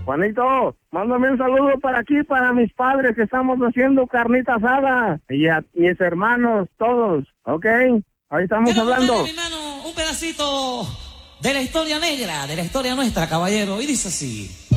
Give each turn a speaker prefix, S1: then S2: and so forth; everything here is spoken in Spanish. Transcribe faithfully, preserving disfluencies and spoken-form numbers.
S1: Juanito, mándame un saludo para aquí, para mis padres que estamos haciendo carnita asada. Y a mis hermanos, todos, ¿ok? Ahí estamos
S2: Quiero
S1: hablando.
S2: contarle, mi hermano, un pedacito de la historia negra, de la historia nuestra, caballero. Y dice así.